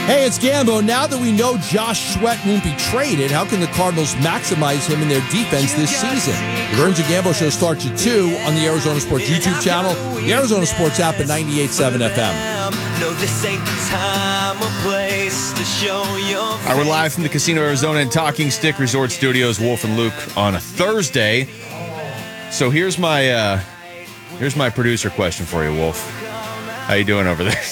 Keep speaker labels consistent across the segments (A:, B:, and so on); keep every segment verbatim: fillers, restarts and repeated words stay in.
A: Hey, it's Gambo. Now that we know Josh Sweat won't be traded, how can the Cardinals maximize him in their defense this season? The Burns and Gambo Show starts at two on the Arizona Sports YouTube channel, the Arizona Sports app at ninety-eight point seven F M.
B: No, this ain't the time or place to show your
C: All right, we're live from the Casino Arizona and Talking Stick Resort Studios, Wolf and Luke, on a Thursday. So here's my uh, here's my producer question for you, Wolf. How you doing over there?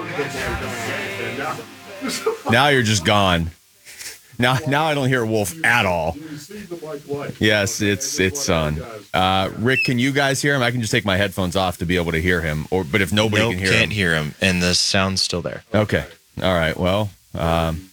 C: Now you're just gone. Now, now I don't hear Wolf at all. Yes, it's it's on. Uh, Rick, can you guys hear him? I can just take my headphones off to be able to hear him. Or, but if nobody
D: nope,
C: can hear
D: can't
C: him,
D: hear him, and the sound's still there.
C: Okay, all right. Well, um,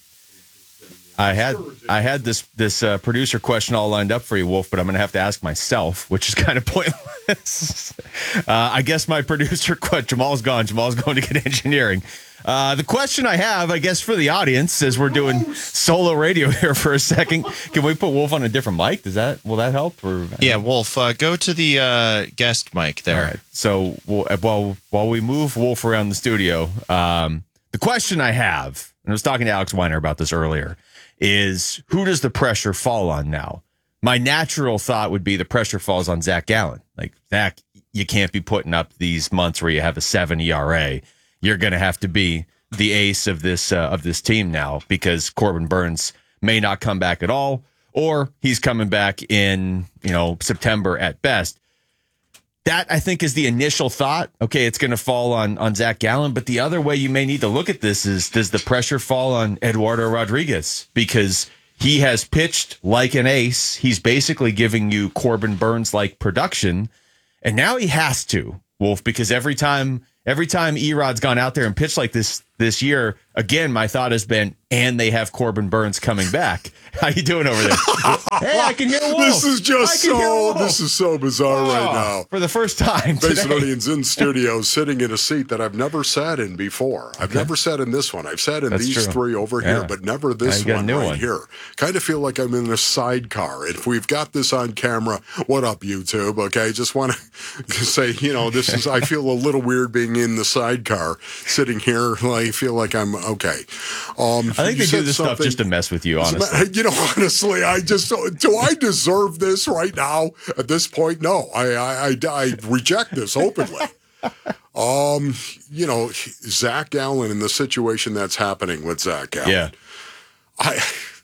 C: I had I had this this uh, producer question all lined up for you, Wolf, but I'm going to have to ask myself, which is kind of pointless. uh, I guess my producer question. Jamal's gone. Jamal's going to get engineering. Uh, the question I have, I guess, for the audience, as we're doing solo radio here for a second, can we put Wolf on a different mic? Does that will that help? Or
D: yeah, Wolf, uh, go to the uh, guest mic there.
C: All right. So we'll, while while we move Wolf around the studio, um, the question I have, and I was talking to Alex Weiner about this earlier, is who does the pressure fall on now? My natural thought would be the pressure falls on Zach Gallen. Like, Zach, you can't be putting up these months where you have a seven E R A. You're going to have to be the ace of this uh, of this team now because Corbin Burns may not come back at all, or he's coming back in, you know, September at best. That, I think, is the initial thought. Okay, it's going to fall on, on Zach Gallen, but the other way you may need to look at this is, does the pressure fall on Eduardo Rodriguez? Because he has pitched like an ace. He's basically giving you Corbin Burns-like production, and now he has to, Wolf, because every time... Every time Erod's gone out there and pitched like this this year, again, my thought has been, and they have Corbin Burns coming back. How you doing over there? Hey, I can hear Wolf.
E: This is just so this is so bizarre
C: oh,
E: right now.
C: For the first time today.
E: Basinonian's in studio sitting in a seat that I've never sat in before. I've okay. never sat in this one. I've sat in
C: That's
E: these
C: true.
E: three over
C: yeah.
E: here, but never this one right one. here. Kind of feel like I'm in a sidecar. If we've got this on camera, what up, YouTube? Okay, just want to say, you know, this is, I feel a little weird being in the sidecar, sitting here. I feel like I'm okay. Um,
C: I think they do this stuff just to mess with you, honestly.
E: You know, honestly, I just, do I deserve this right now at this point? No, I, I, I, I reject this openly. Um, you know, Zach Gallen in the situation that's happening with Zach Gallen.
C: Yeah.
E: I,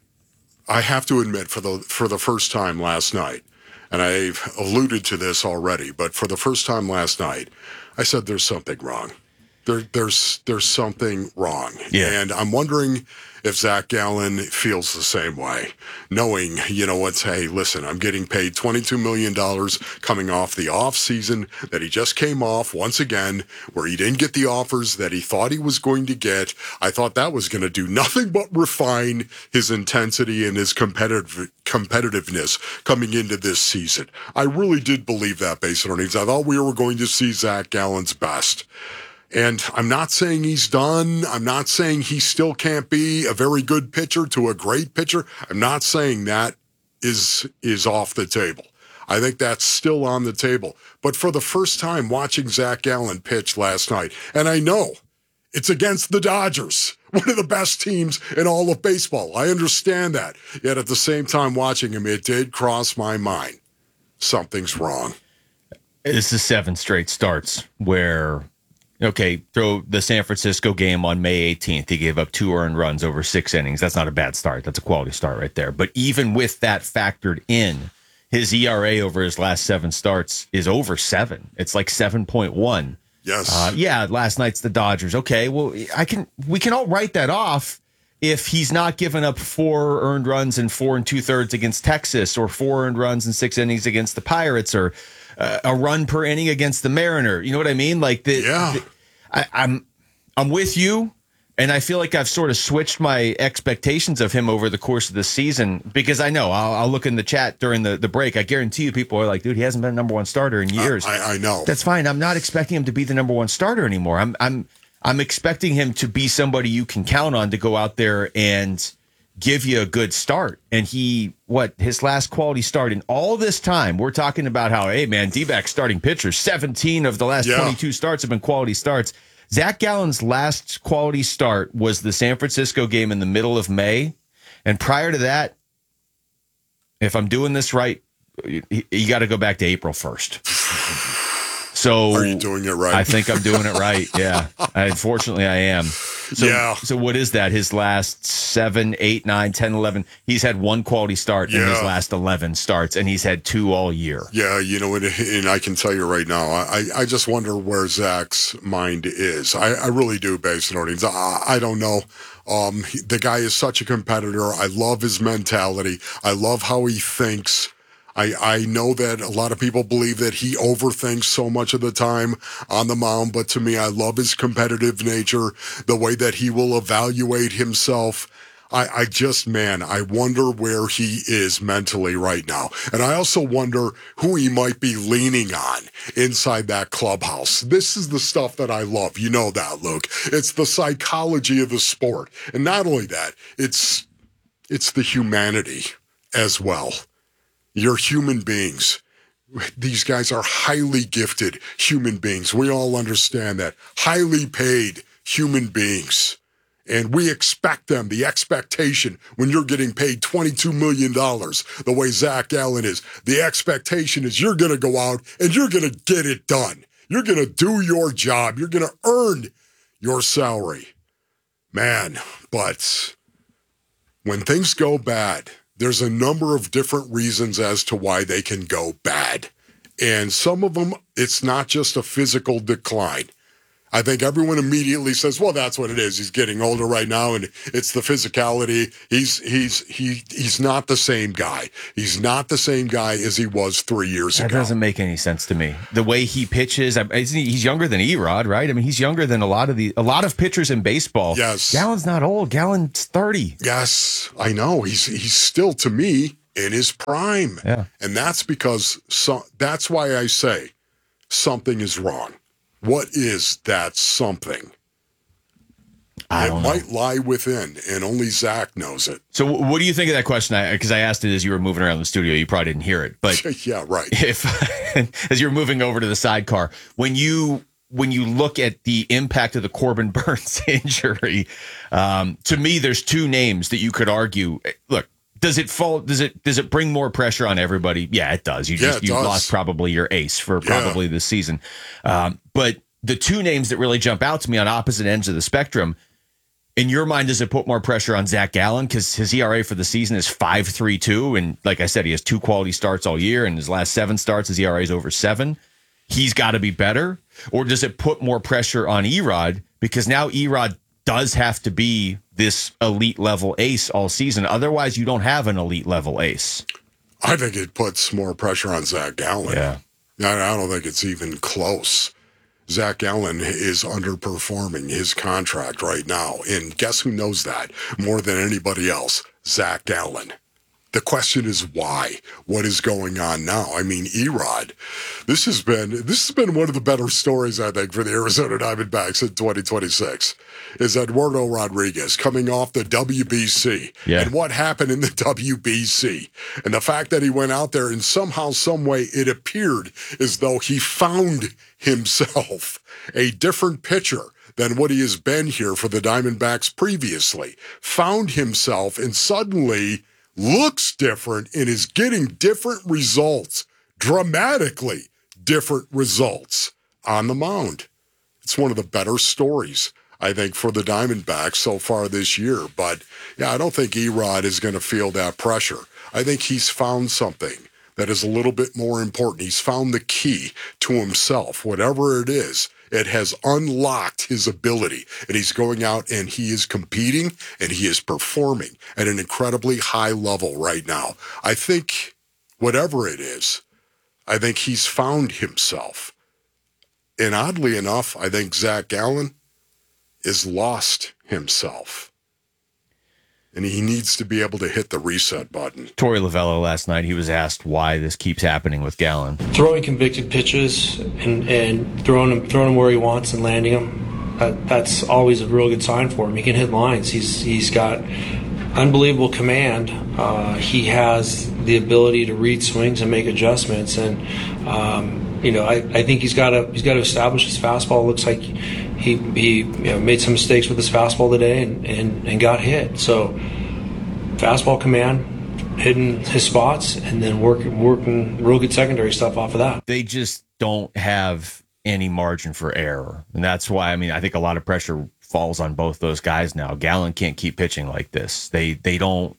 E: I have to admit for the, for the first time last night, and I've alluded to this already, but for the first time last night, I said, there's something wrong. There, there's there's something wrong.
C: Yeah.
E: And I'm wondering if Zach Gallen feels the same way, knowing, you know what, hey, listen, I'm getting paid twenty-two million dollars coming off the offseason that he just came off once again, where he didn't get the offers that he thought he was going to get. I thought that was going to do nothing but refine his intensity and his competitive competitiveness coming into this season. I really did believe that based on earnings. I thought we were going to see Zach Gallen's best. And I'm not saying he's done. I'm not saying he still can't be a very good pitcher to a great pitcher. I'm not saying that is is off the table. I think that's still on the table. But for the first time watching Zach Gallen pitch last night, and I know it's against the Dodgers, one of the best teams in all of baseball. I understand that. Yet at the same time watching him, it did cross my mind. Something's wrong.
C: This is seven straight starts where... Okay, throw the San Francisco game on May eighteenth. He gave up two earned runs over six innings. That's not a bad start. That's a quality start right there. But even with that factored in, his E R A over his last seven starts is over seven. It's like seven point one.
E: Yes.
C: Uh, yeah, last night's the Dodgers. Okay, well, I can we can all write that off if he's not giving up four earned runs and four and two-thirds against Texas, or four earned runs and six innings against the Pirates, or Uh, a run per inning against the Mariner. You know what I mean? Like the,
E: yeah.
C: the, I, I'm, I'm with you, and I feel like I've sort of switched my expectations of him over the course of the season, because I know I'll, I'll look in the chat during the, the break. I guarantee you, people are like, "Dude, he hasn't been a number one starter in years."
E: Uh, I, I know.
C: That's fine. I'm not expecting him to be the number one starter anymore. I'm, I'm, I'm expecting him to be somebody you can count on to go out there and give you a good start. And he, what, his last quality start in all this time, we're talking about how, hey, man, D-back starting pitchers, seventeen of the last
E: yeah.
C: twenty-two starts have been quality starts. Zach Gallen's last quality start was the San Francisco game in the middle of May. And prior to that, if I'm doing this right, you, you got to go back to April first. So
E: are you doing it right?
C: I think I'm doing it right. Yeah. Unfortunately, I am. So,
E: yeah.
C: So what is that? His last seven, eight, nine, ten, eleven. He's had one quality start
E: yeah.
C: in his last eleven starts, and he's had two all year.
E: Yeah, you know, and, and I can tell you right now, I, I just wonder where Zach's mind is. I, I really do, based on earnings. I, I don't know. Um, he, the guy is such a competitor. I love his mentality. I love how he thinks. I, I know that a lot of people believe that he overthinks so much of the time on the mound, but to me, I love his competitive nature, the way that he will evaluate himself. I, I just, man, I wonder where he is mentally right now. And I also wonder who he might be leaning on inside that clubhouse. This is the stuff that I love. You know that, Luke. It's the psychology of the sport. And not only that, it's it's the humanity as well. You're human beings. These guys are highly gifted human beings. We all understand that. Highly paid human beings. And we expect them, the expectation when you're getting paid twenty-two million dollars, the way Zach Gallen is, the expectation is you're going to go out and you're going to get it done. You're going to do your job. You're going to earn your salary. Man, but when things go bad, there's a number of different reasons as to why they can go bad. And some of them, it's not just a physical decline. I think everyone immediately says, well, that's what it is. He's getting older right now, and it's the physicality. He's he's he he's not the same guy. He's not the same guy as he was three years
C: that
E: ago.
C: That doesn't make any sense to me. The way he pitches, he's younger than Erod, right? I mean, he's younger than a lot of the a lot of pitchers in baseball.
E: Yes.
C: Gallen's not old. Gallen's thirty.
E: Yes, I know. He's he's still, to me, in his prime.
C: Yeah.
E: And that's because so, that's why I say something is wrong. What is that something?
C: I
E: it
C: don't know.
E: might lie within, and only Zach knows it.
C: So what do you think of that question? Because I, I asked it as you were moving around the studio. You probably didn't hear it. But
E: yeah, right.
C: If as you're moving over to the sidecar, when you when you look at the impact of the Corbin Burns injury, um, to me, there's two names that you could argue. Look, does it fall? Does it does it bring more pressure on everybody? Yeah, it does. You
E: Yeah,
C: just
E: it
C: you
E: does.
C: lost probably your ace for
E: Yeah.
C: probably this season. Um, but the two names that really jump out to me on opposite ends of the spectrum. In your mind, does it put more pressure on Zach Gallen? Because his E R A for the season is five point three two. And like I said, he has two quality starts all year. And his last seven starts, his E R A is over seven. He's got to be better. Or does it put more pressure on Erod? Because now Erod does have to be this elite level ace all season. Otherwise, you don't have an elite level ace.
E: I think it puts more pressure on Zach Gallen.
C: Yeah.
E: I I don't think it's even close. Zach Gallen is underperforming his contract right now. And guess who knows that more than anybody else? Zach Gallen. The question is why? What is going on now? I mean, Erod, this has been this has been one of the better stories, I think, for the Arizona Diamondbacks in twenty twenty-six. Is Eduardo Rodriguez coming off the W B C.
C: Yeah.
E: And what happened in the W B C. And the fact that he went out there and somehow, some way, it appeared as though he found himself a different pitcher than what he has been here for the Diamondbacks previously. Found himself and suddenly looks different and is getting different results, dramatically different results on the mound. It's one of the better stories, I think, for the Diamondbacks so far this year. But, yeah, I don't think Erod is going to feel that pressure. I think he's found something that is a little bit more important. He's found the key to himself, whatever it is. It has unlocked his ability, and he's going out and he is competing and he is performing at an incredibly high level right now. I think whatever it is, I think he's found himself. And oddly enough, I think Zach Gallen is lost himself. And he needs to be able to hit the reset button.
C: Torey Lovello last night, he was asked why this keeps happening with Gallen.
F: Throwing convicted pitches and, and throwing them throwing them where he wants and landing them, that, that's always a real good sign for him. He can hit lines. He's He's got unbelievable command. Uh, he has the ability to read swings and make adjustments. And um, you know, I, I think he's got to he's got to establish his fastball. It looks like he he you know, made some mistakes with his fastball today and, and, and got hit. So fastball command, hitting his spots, and then working working real good secondary stuff off of that.
C: They just don't have any margin for error, and that's why I mean I think a lot of pressure falls on both those guys now. Gallen can't keep pitching like this. They they don't.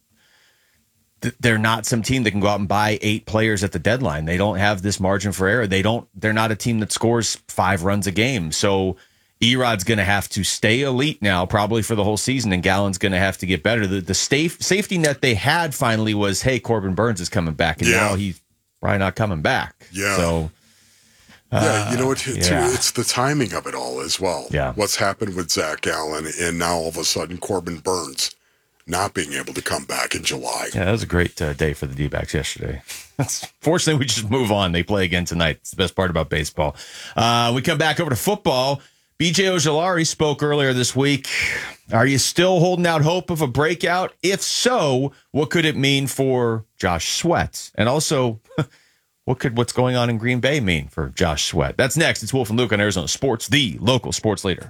C: They're not some team that can go out and buy eight players at the deadline. They don't have this margin for error. They don't. They're not a team that scores five runs a game. So Erod's going to have to stay elite now, probably for the whole season, and Gallen's going to have to get better. The the safe, safety net they had finally was, hey, Corbin Burns is coming back, and
E: yeah.
C: now he's probably not coming back.
E: Yeah.
C: So.
E: Yeah,
C: Uh,
E: you know what? Too,
C: yeah.
E: It's the timing of it all as well.
C: Yeah.
E: What's happened with Zach Gallen, and now all of a sudden Corbin Burns not being able to come back in July.
C: Yeah, that was a great uh, day for the D-backs yesterday. Fortunately, we just move on. They play again tonight. It's the best part about baseball. Uh, we come back over to football. B J Ojulari spoke earlier this week. Are you still holding out hope of a breakout? If so, what could it mean for Josh Sweat? And also, what could what's going on in Green Bay mean for Josh Sweat? That's next. It's Wolf and Luke on Arizona Sports, the local sports leader.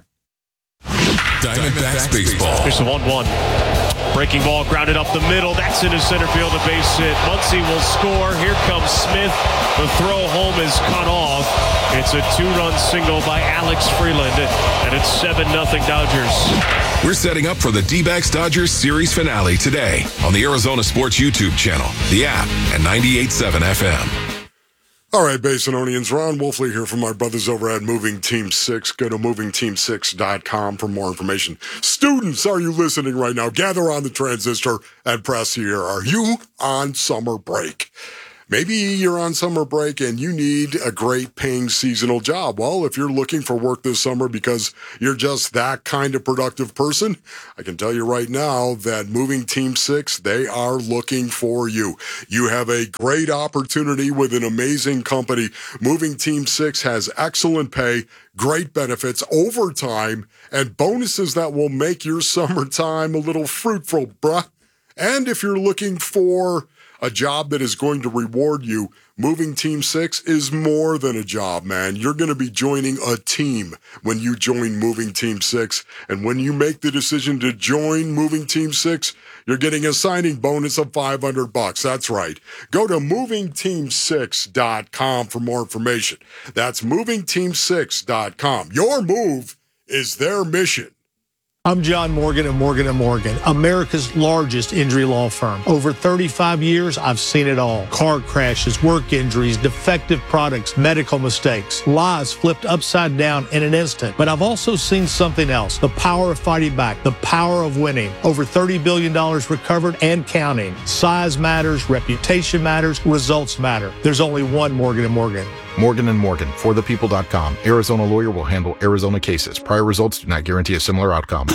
G: Diamondbacks baseball.
H: Here's the one one. Breaking ball grounded up the middle. That's in his center field, a base hit. Muncy will score. Here comes Smith. The throw home is cut off. It's a two-run single by Alex Freeland, and it's seven nothing Dodgers.
G: We're setting up for the D-backs Dodgers series finale today on the Arizona Sports YouTube channel, the app, and ninety-eight point seven F M.
E: All right, Basinonians, Ron Wolfley here from my brothers over at Moving Team six. Go to moving team six dot com for more information. Students, are you listening right now? Gather on the transistor and press here. Are you on summer break? Maybe you're on summer break and you need a great paying seasonal job. Well, if you're looking for work this summer because you're just that kind of productive person, I can tell you right now that Moving Team six, they are looking for you. You have a great opportunity with an amazing company. Moving Team six has excellent pay, great benefits, overtime, and bonuses that will make your summertime a little fruitful, bruh. And if you're looking for a job that is going to reward you, Moving Team six is more than a job, man. You're going to be joining a team when you join Moving Team six. And when you make the decision to join Moving Team six, you're getting a signing bonus of five hundred bucks. That's right. Go to moving team six dot com for more information. That's moving team six dot com. Your move is their mission.
I: I'm John Morgan of Morgan and Morgan, America's largest injury law firm. Over thirty-five years, I've seen it all. Car crashes, work injuries, defective products, medical mistakes, lives flipped upside down in an instant. But I've also seen something else, the power of fighting back, the power of winning. Over thirty billion dollars recovered and counting. Size matters, reputation matters, results matter. There's only one Morgan and Morgan.
J: Morgan and Morgan, for the people dot com. Arizona lawyer will handle Arizona cases. Prior results do not guarantee a similar outcome.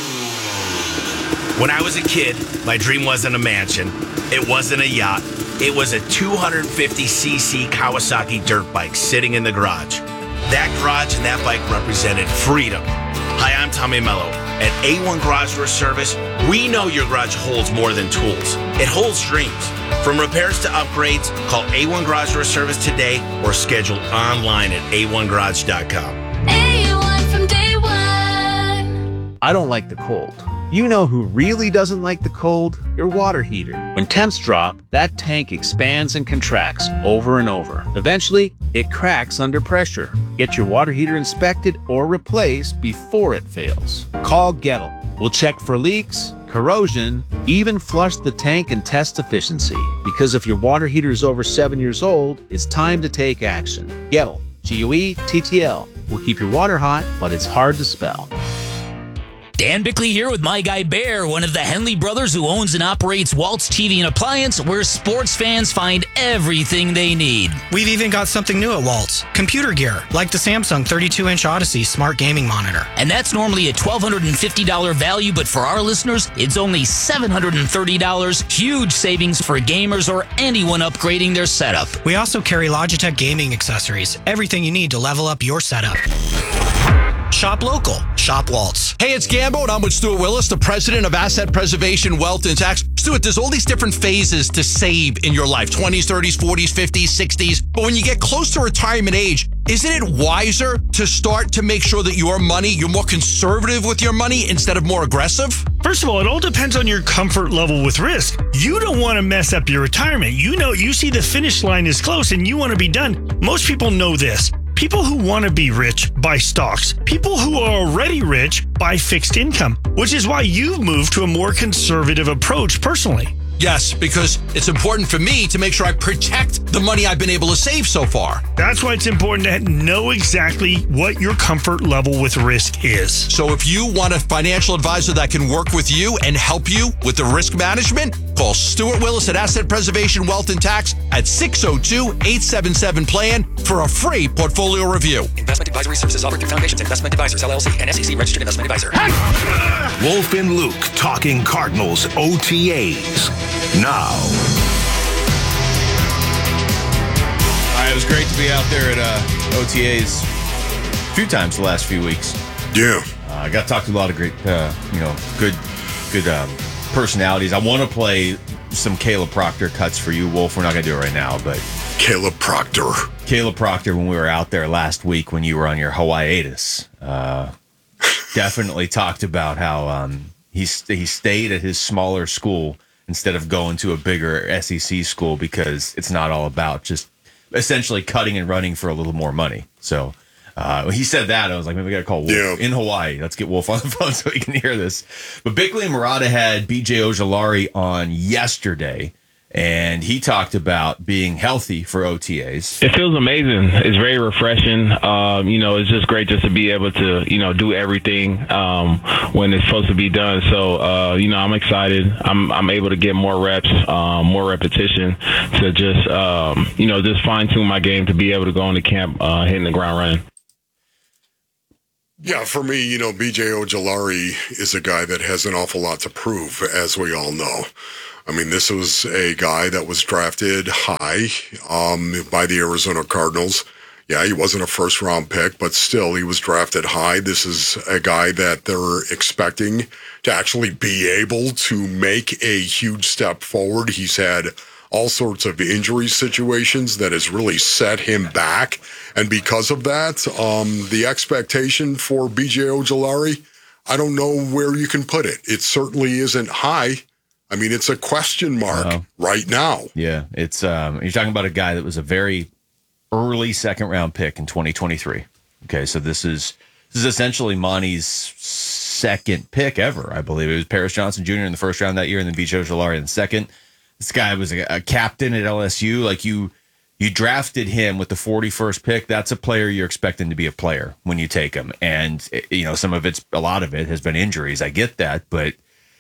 K: When I was a kid, my dream wasn't a mansion. It wasn't a yacht. It was a two hundred fifty c c Kawasaki dirt bike sitting in the garage. That garage and that bike represented freedom. Hi, I'm Tommy Mello. At A one Garage Door Service, we know your garage holds more than tools. It holds dreams. From repairs to upgrades, call A one Garage Door Service today or schedule online at A one garage dot com.
L: A one from day one.
M: I don't like the cold. You know who really doesn't like the cold? Your water heater. When temps drop, that tank expands and contracts over and over. Eventually, it cracks under pressure. Get your water heater inspected or replaced before it fails. Call Gettle. We'll check for leaks, corrosion, even flush the tank and test efficiency. Because if your water heater is over seven years old, it's time to take action. Gettle. G U E T T L. Will keep your water hot, but it's hard to spell.
N: Dan Bickley here with my guy Bear, one of the Henley brothers who owns and operates Waltz T V and Appliance, where sports fans find everything they need.
O: We've even got something new at Waltz. Computer gear, like the Samsung thirty-two inch Odyssey smart gaming monitor.
N: And that's normally a twelve fifty dollars value, but for our listeners, it's only seven hundred thirty dollars. Huge savings for gamers or anyone upgrading their setup.
O: We also carry Logitech gaming accessories, everything you need to level up your setup. Shop local. Shop Waltz.
A: Hey, it's Gambo, and I'm with Stuart Willis, the president of Asset Preservation, Wealth, and Tax.
P: Stuart, there's all these different phases to save in your life, twenties, thirties, forties, fifties, sixties. But when you get close to retirement age, isn't it wiser to start to make sure that your money, you're more conservative with your money instead of more aggressive?
Q: First of all, it all depends on your comfort level with risk. You don't want to mess up your retirement. You know, you see the finish line is close and you want to be done. Most people know this. People who want to be rich buy stocks. People who are already rich buy fixed income, which is why you've moved to a more conservative approach personally.
P: Yes, because it's important for me to make sure I protect the money I've been able to save so far.
Q: That's why it's important to know exactly what your comfort level with risk is.
P: So if you want a financial advisor that can work with you and help you with the risk management, call Stuart Willis at Asset Preservation Wealth and Tax at six oh two, eight seven seven, plan for a free portfolio review.
R: Investment advisory services offered through Foundations Investment Advisors, L L C, and S E C registered investment advisor.
G: Wolf and Luke talking Cardinals O T As. Now.
C: All right, it was great to be out there at uh, O T As a few times the last few weeks.
E: Yeah.
C: Uh, I got to talk to a lot of great, uh, you know, good good um, personalities. I want to play some Caleb Proctor cuts for you, Wolf. We're not going to do it right now, but...
E: Caleb Proctor.
C: Caleb Proctor, when we were out there last week when you were on your hiatus, uh, definitely talked about how um, he, st- he stayed at his smaller school instead of going to a bigger S E C school because it's not all about just essentially cutting and running for a little more money. So uh, when he said that, I was like, maybe we got to call Wolf
E: yeah.
C: in Hawaii. Let's get Wolf on the phone so he can hear this. But Bickley and Murata had B J Ojulari on yesterday, and he talked about being healthy for O T As.
S: It feels amazing. It's very refreshing. Um, you know, it's just great just to be able to, you know, do everything um, when it's supposed to be done. So, uh, you know, I'm excited. I'm I'm able to get more reps, um, more repetition to just, um, you know, just fine tune my game to be able to go into camp uh, hitting the ground running.
E: Yeah, for me, you know, B J Ojulari is a guy that has an awful lot to prove, as we all know. I mean, this was a guy that was drafted high um, by the Arizona Cardinals. Yeah, he wasn't a first-round pick, but still, he was drafted high. This is a guy that they're expecting to actually be able to make a huge step forward. He's had all sorts of injury situations that has really set him back. And because of that, um, the expectation for B J Ojulari, I don't know where you can put it. It certainly isn't high. I mean, it's a question mark uh, right now.
C: Yeah, it's um, you're talking about a guy that was a very early second round pick in twenty twenty-three. Okay, so this is this is essentially Monty's second pick ever, I believe. It was Paris Johnson Junior in the first round that year, and then B J Ojulari in the second. This guy was a, a captain at L S U. Like you, you drafted him with the forty-first pick. That's a player you're expecting to be a player when you take him. And you know, some of it's a lot of it has been injuries. I get that, but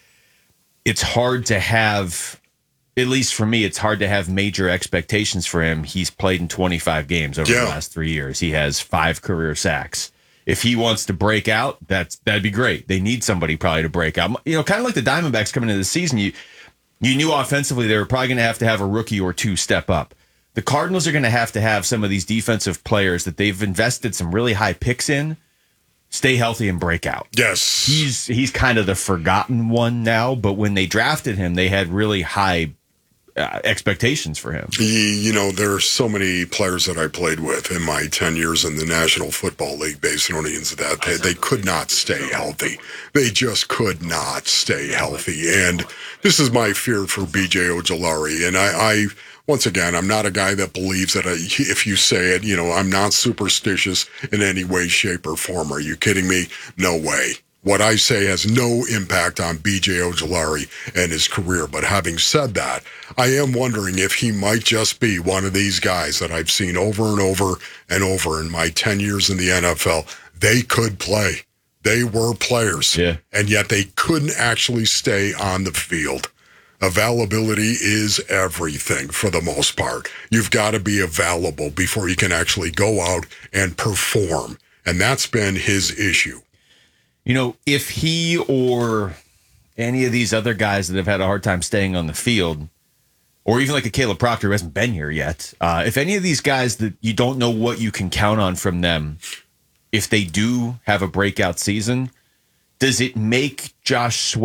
C: it's hard to have, at least for me, it's hard to have major expectations for him. He's played in twenty-five games over yeah. the last three years. He has five career sacks. If he wants to break out, that's that'd be great. They need somebody probably to break out. You know, kind of like the Diamondbacks coming into the season. You you knew offensively they were probably going to have to have a rookie or two step up. The Cardinals are going to have to have some of these defensive players that they've invested some really high picks in stay healthy and break out.
E: Yes.
C: He's he's kind of the forgotten one now, but when they drafted him, they had really high uh, expectations for him.
E: He, you know, there are so many players that I played with in my ten years in the National Football League, Basinonians, that they, they could not stay healthy. They just could not stay healthy. And this is my fear for B J Ojulari. And I, I once again, I'm not a guy that believes that I, if you say it, you know, I'm not superstitious in any way, shape, or form. Are you kidding me? No way. What I say has no impact on B J Ojulari and his career. But having said that, I am wondering if he might just be one of these guys that I've seen over and over and over in my ten years in the N F L. They could play. They were players.
C: Yeah.
E: And yet they couldn't actually stay on the field. Availability is everything for the most part. You've got to be available before you can actually go out and perform. And that's been his issue.
C: You know, if he or any of these other guys that have had a hard time staying on the field, or even like a Caleb Proctor who hasn't been here yet, uh, if any of these guys that you don't know what you can count on from them, if they do have a breakout season, does it make Josh Sweat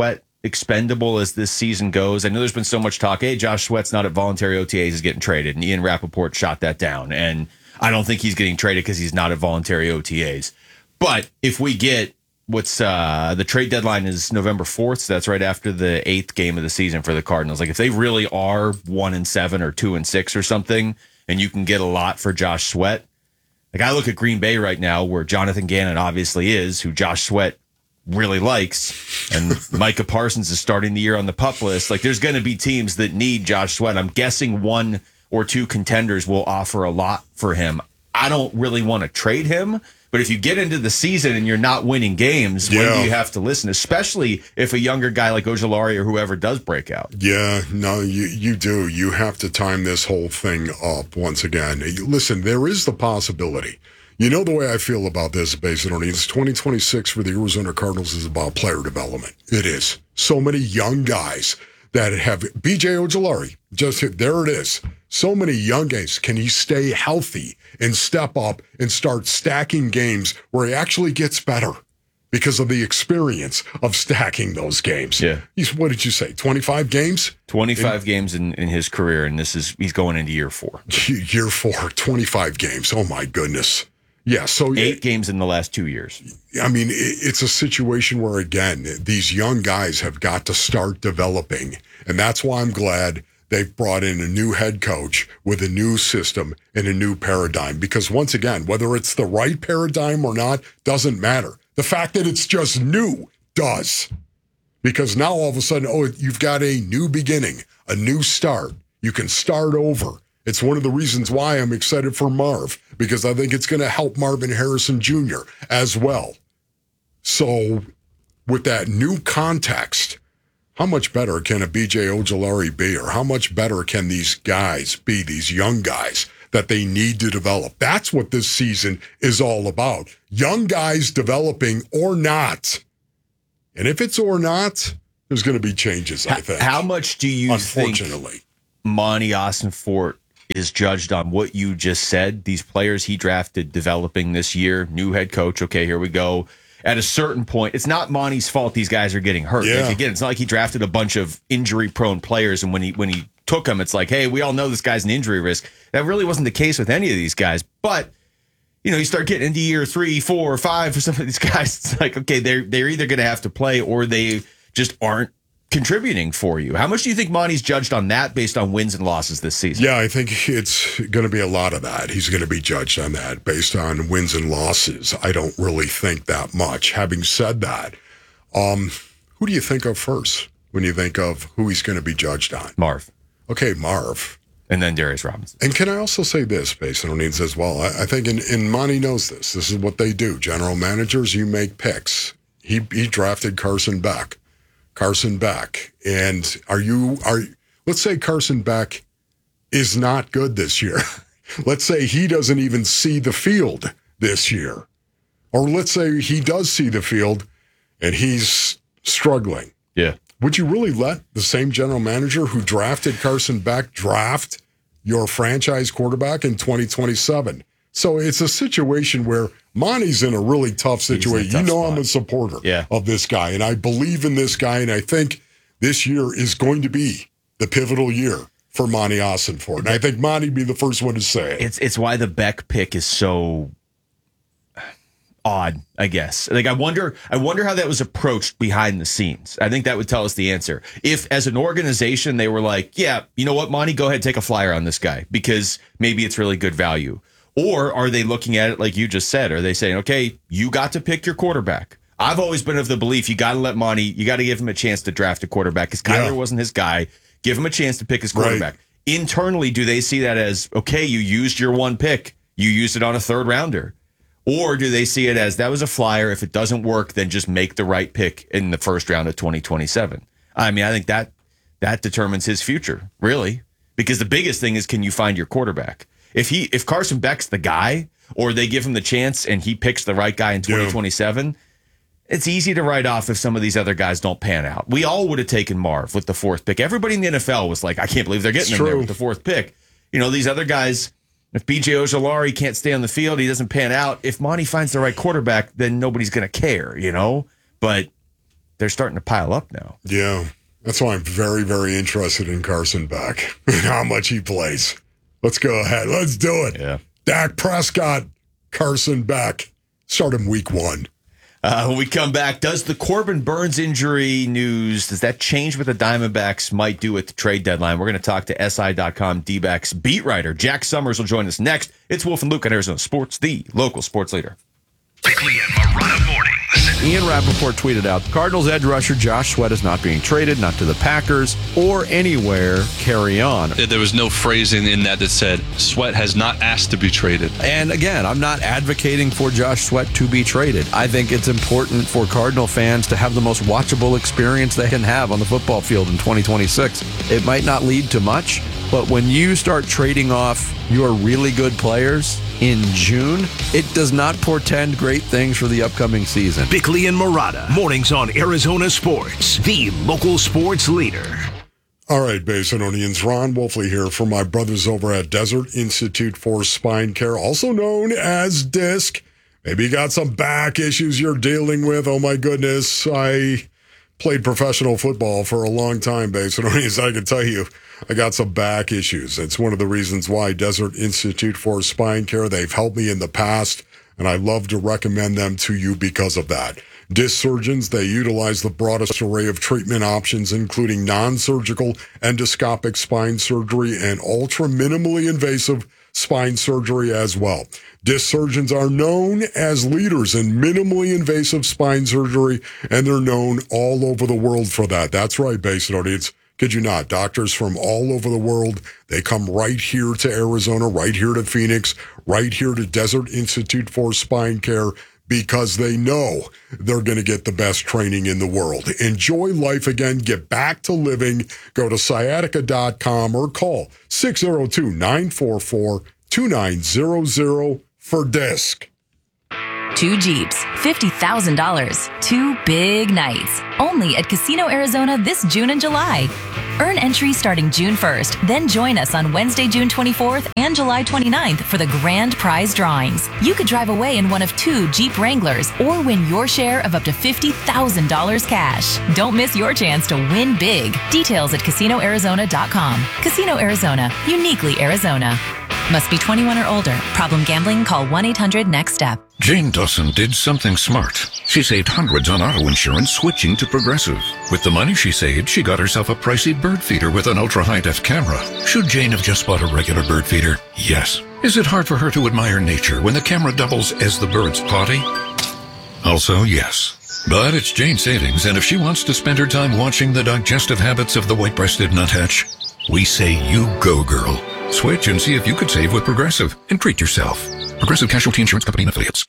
C: expendable as this season goes? I know there's been so much talk. Hey, Josh Sweat's not at voluntary O T As, he's getting traded. And Ian Rappaport shot that down. And I don't think he's getting traded because he's not at voluntary O T As. But if we get what's uh, the trade deadline is November fourth, so that's right after the eighth game of the season for the Cardinals. Like if they really are one and seven or two and six or something, and you can get a lot for Josh Sweat. Like I look at Green Bay right now, where Jonathan Gannon obviously is, who Josh Sweat really likes, and Micah Parsons is starting the year on the PUP list. Like there's going to be teams that need Josh Sweat. I'm guessing one or two contenders will offer a lot for him. I don't really want to trade him, but if you get into the season and you're not winning games,
E: Yeah.
C: when do you have to listen? Especially if a younger guy like Ojulari or whoever does break out.
E: Yeah, no, you, you do. You have to time this whole thing up once again. Listen, there is the possibility. You know the way I feel about this, basically, it's twenty twenty-six for the Arizona Cardinals is about player development. It is. So many young guys that have B J Ojulari, just there it is. So many young guys. Can he stay healthy and step up and start stacking games where he actually gets better because of the experience of stacking those games?
C: Yeah.
E: He's, what did you say, twenty-five games?
C: twenty-five
E: in,
C: games in, in his career, and this is he's going into year four.
E: Year four, twenty-five games. Oh, my goodness. Yeah, so
C: eight it, games in the last two years.
E: I mean, it, it's a situation where, again, these young guys have got to start developing. And that's why I'm glad they've brought in a new head coach with a new system and a new paradigm. Because once again, whether it's the right paradigm or not doesn't matter. The fact that it's just new does. Because now all of a sudden, oh, you've got a new beginning, a new start. You can start over. It's one of the reasons why I'm excited for Marv, because I think it's going to help Marvin Harrison Junior as well. So with that new context, how much better can a B J Ojulari be, or how much better can these guys be, these young guys that they need to develop? That's what this season is all about. Young guys developing or not. And if it's or not, there's going to be changes, I think.
C: How much do you
E: Unfortunately.
C: think Monty Ossenfort is judged on what you just said? These players he drafted developing this year, new head coach. Okay, here we go. At a certain point, it's not Monty's fault these guys are getting hurt.
E: Yeah.
C: Like, again, it's not like he drafted a bunch of injury-prone players, and when he when he took them, it's like, hey, we all know this guy's an injury risk. That really wasn't the case with any of these guys. But, you know, you start getting into year three, four, or five for some of these guys, it's like, okay, they're, they're either going to have to play or they just aren't contributing for you. How much do you think Monty's judged on that based on wins and losses this season?
E: Yeah, I think it's going to be a lot of that. He's going to be judged on that based on wins and losses. I don't really think that much. Having said that, um, who do you think of first when you think of who he's going to be judged on?
C: Marv.
E: Okay, Marv.
C: And then Darius Robinson.
E: And can I also say this, based on needs as well? I, I think, and, and Monty knows this. This is what they do. General managers, you make picks. He he drafted Carson Beck. Carson Beck. And are you, are let's say Carson Beck is not good this year. Let's say he doesn't even see the field this year. Or let's say he does see the field and he's struggling.
C: Yeah.
E: Would you really let the same general manager who drafted Carson Beck draft your franchise quarterback in twenty twenty-seven? So it's a situation where Monty's in a really tough situation.
C: tough
E: you know
C: spot.
E: I'm a supporter
C: Yeah.
E: of this guy, and I believe in this guy, and I think this year is going to be the pivotal year for Monty Ossenfort. And I think Monty be the first one to say it.
C: It's it's why the Beck pick is so odd, I guess. Like I wonder I wonder how that was approached behind the scenes. I think that would tell us the answer. If as an organization they were like, yeah, you know what, Monty, go ahead, take a flyer on this guy because maybe it's really good value. Or are they looking at it like you just said? Are they saying, okay, you got to pick your quarterback? I've always been of the belief you got to let Monty, you got to give him a chance to draft a quarterback because Kyler
E: Yeah.
C: wasn't his guy. Give him a chance to pick his quarterback.
E: Right.
C: Internally, do they see that as, okay, you used your one pick, you used it on a third rounder? Or do they see it as that was a flyer? If it doesn't work, then just make the right pick in the first round of twenty twenty-seven. I mean, I think that that determines his future, really, because the biggest thing is, can you find your quarterback? If he, if Carson Beck's the guy, or they give him the chance and he picks the right guy in twenty twenty-seven, yeah. It's easy to write off if some of these other guys don't pan out. We all would have taken Marv with the fourth pick. Everybody in the N F L was like, I can't believe they're getting
E: It's
C: him there
E: true.
C: with the fourth pick. You know, these other guys, if B J Ojulari can't stay on the field, he doesn't pan out. If Monty finds the right quarterback, then nobody's going to care, you know? But they're starting to pile up now.
E: Yeah. That's why I'm very, very interested in Carson Beck and how much he plays. Let's go ahead. Let's do it.
C: Yeah.
E: Dak Prescott, Carson Beck. Start him week one.
C: Uh, when we come back, does the Corbin Burns injury news, does that change what the Diamondbacks might do at the trade deadline? We're going to talk to S I dot com D-backs beat writer Jack Summers will join us next. It's Wolf and Luke on Arizona Sports, the local sports leader.
G: Bickley and Marotta mornings.
A: Ian Rappaport tweeted out, Cardinals edge rusher Josh Sweat is not being traded, not to the Packers or anywhere. Carry on.
T: There was no phrasing in that that said Sweat has not asked to be traded.
A: And again, I'm not advocating for Josh Sweat to be traded. I think it's important for Cardinal fans to have the most watchable experience they can have on the football field in twenty twenty-six. It might not lead to much, but when you start trading off your really good players in June, it does not portend great things for the upcoming season.
G: Bickley and Marotta, mornings on Arizona Sports, the local sports leader.
E: All right, Basinonians, Ron Wolfley here for my brothers over at Desert Institute for Spine Care, also known as DISC. Maybe you got some back issues you're dealing with. Oh, my goodness. I played professional football for a long time, Basinonians. I can tell you, I got some back issues. It's one of the reasons why Desert Institute for Spine Care, they've helped me in the past, and I love to recommend them to you because of that. Disc surgeons, they utilize the broadest array of treatment options, including non-surgical endoscopic spine surgery and ultra minimally invasive spine surgery as well. Disc surgeons are known as leaders in minimally invasive spine surgery, and they're known all over the world for that. That's right, Basin audience. Kid you not, doctors from all over the world, they come right here to Arizona, right here to Phoenix, right here to Desert Institute for Spine Care, because they know they're going to get the best training in the world. Enjoy life again. Get back to living. Go to sciatica dot com or call six oh two, nine four four, two nine zero zero for DISC.
U: Two Jeeps, fifty thousand dollars. Two big nights. Only at Casino Arizona this June and July. Earn entry starting June first, then join us on Wednesday, June twenty-fourth and July twenty-ninth for the grand prize drawings. You could drive away in one of two Jeep Wranglers or win your share of up to fifty thousand dollars cash. Don't miss your chance to win big. Details at casino arizona dot com. Casino Arizona, uniquely Arizona. Must be twenty-one or older. Problem gambling? Call one eight hundred next step.
V: Jane Dawson did something smart. She saved hundreds on auto insurance switching to Progressive. With the money she saved, she got herself a pricey bird feeder with an ultra-high-def camera. Should Jane have just bought a regular bird feeder? Yes. Is it hard for her to admire nature when the camera doubles as the bird's potty? Also, yes. But it's Jane's savings, and if she wants to spend her time watching the digestive habits of the white-breasted nuthatch, we say you go, girl. Switch and see if you could save with Progressive and treat yourself. Progressive Casualty Insurance Company and Affiliates.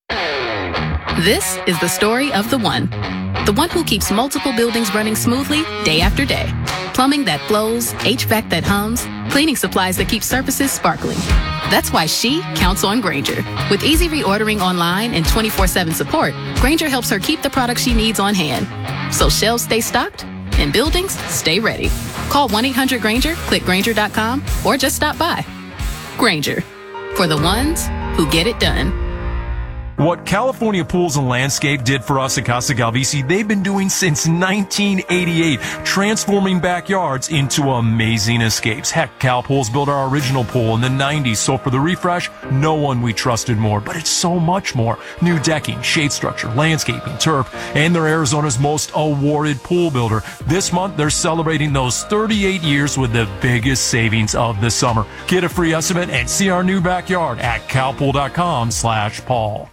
W: This is the story of the one. The one who keeps multiple buildings running smoothly day after day. Plumbing that flows, H V A C that hums, cleaning supplies that keep surfaces sparkling. That's why she counts on Grainger. With easy reordering online and twenty-four seven support, Grainger helps her keep the products she needs on hand. So shelves stay stocked and buildings stay ready. Call one eight hundred Grainger, click Grainger dot com, or just stop by. Grainger, for the ones who get it done.
X: What California Pools and Landscape did for us at Casa Galvisi, they've been doing since nineteen eighty-eight, transforming backyards into amazing escapes. Heck, Cal Pools built our original pool in the nineties, so for the refresh, no one we trusted more. But it's so much more. New decking, shade structure, landscaping, turf, and they're Arizona's most awarded pool builder. This month, they're celebrating those thirty-eight years with the biggest savings of the summer. Get a free estimate and see our new backyard at calpool dot com slash Paul.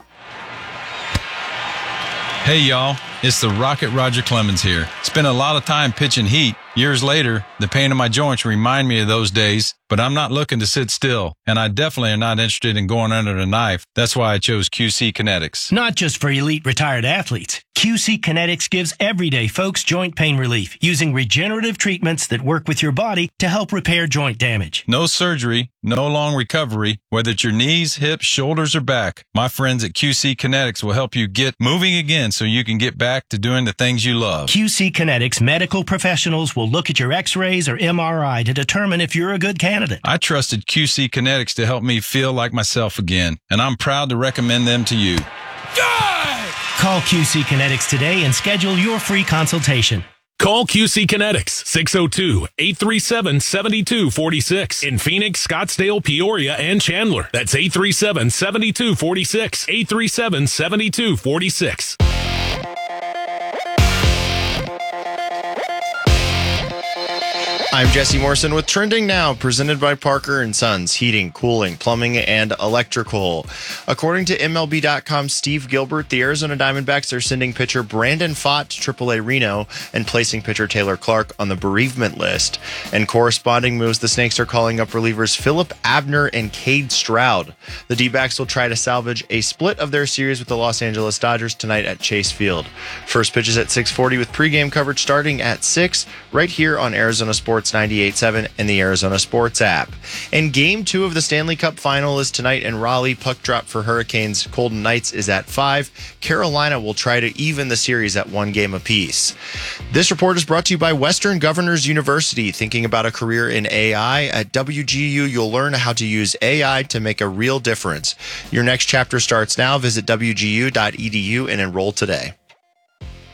Y: Hey y'all, it's the Rocket Roger Clemens here. Spent a lot of time pitching heat. Years later, the pain in my joints remind me of those days, but I'm not looking to sit still, and I definitely am not interested in going under the knife. That's why I chose Q C Kinetics.
Q: Not just for elite retired athletes. Q C Kinetics gives everyday folks joint pain relief using regenerative treatments that work with your body to help repair joint damage.
Y: No surgery, no long recovery, whether it's your knees, hips, shoulders, or back. My friends at Q C Kinetics will help you get moving again so you can get back to doing the things you love.
Q: Q C Kinetics medical professionals will look at your x-rays or M R I to determine if you're a good candidate.
Y: I trusted Q C Kinetics to help me feel like myself again, and I'm proud to recommend them to you.
Z: Good!
B: Call Q C Kinetics today and schedule your free consultation.
D: Call Q C Kinetics, six oh two, eight three seven, seven two four six. In Phoenix, Scottsdale, Peoria, and Chandler. That's eight three seven, seven two four six. eight three seven, seven two four six.
F: I'm Jesse Morrison with Trending Now, presented by Parker and Sons, heating, cooling, plumbing, and electrical. According to M L B dot com's Steve Gilbert, the Arizona Diamondbacks are sending pitcher Brandon Pfaadt to triple A Reno and placing pitcher Taylor Clark on the bereavement list. And corresponding moves, the Snakes are calling up relievers Philip Abner and Cade Stroud. The D-backs will try to salvage a split of their series with the Los Angeles Dodgers tonight at Chase Field. First pitch is at six forty with pregame coverage starting at six, right here on Arizona Sports ninety-eight point seven and the Arizona Sports app. And game two of the Stanley Cup final is tonight in Raleigh. Puck drop for Hurricanes Golden Knights is at five. Carolina will try to even the series at one game apiece. This report is brought to you by Western Governors University. Thinking about a career in A I? At W G U, you'll learn how to use A I to make a real difference. Your next chapter starts now. Visit W G U dot E D U and enroll today.